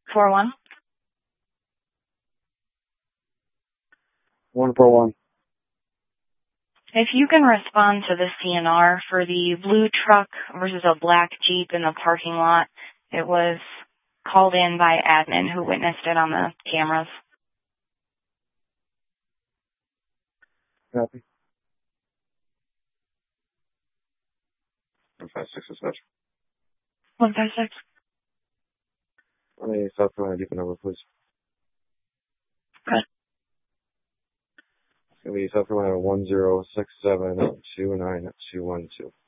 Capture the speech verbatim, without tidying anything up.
four one. one four one. If you can respond to the C N R for the blue truck versus a black Jeep in the parking lot, it was called in by admin who witnessed it on the cameras. Copy. one five six dispatch. one five six. On a South Carolina Jeep number, please. Good. It's going to be South Carolina one zero six seven two nine two one two.